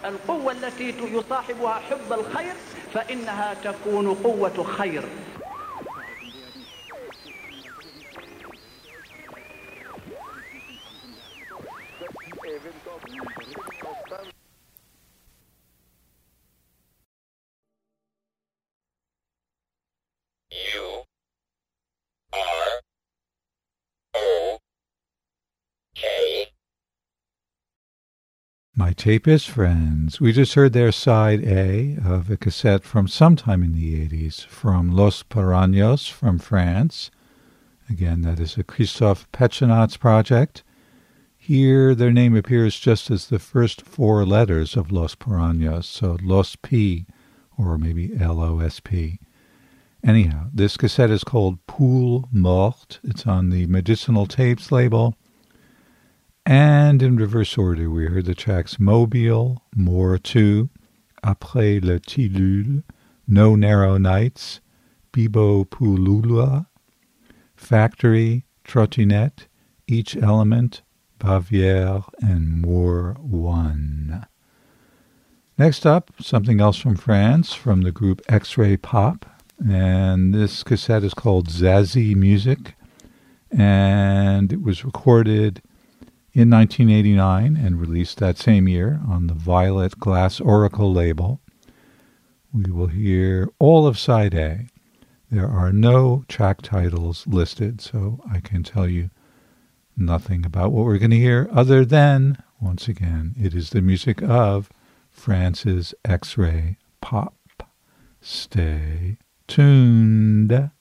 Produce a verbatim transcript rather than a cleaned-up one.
القوة التي يصاحبها حب الخير فإنها تكون قوة خير. U R O K. My Tapist friends, we just heard their side A of a cassette from sometime in the eighties from Los Paraños from France. Again, that is a Christophe Pétrinat's project. Here, their name appears just as the first four letters of Los Paraños, so Los P, or maybe L O S P. Anyhow, this cassette is called Poule Morte. It's on the Medicinal Tapes label. And in reverse order, we heard the tracks Mobile, More two, Après le Tillul, No Narrow Nights, Bibo Pulula, Factory, Trottinette, Each Element, Bavière, and More one. Next up, something else from France, from the group X-Ray Pop. And this cassette is called Zazie Music. And it was recorded in nineteen eighty-nine and released that same year on the Violet Glass Oracle label. We will hear all of side A. There are no track titles listed, so I can tell you nothing about what we're going to hear other than, once again, it is the music of France's X-Ray Pop. Stay tuned.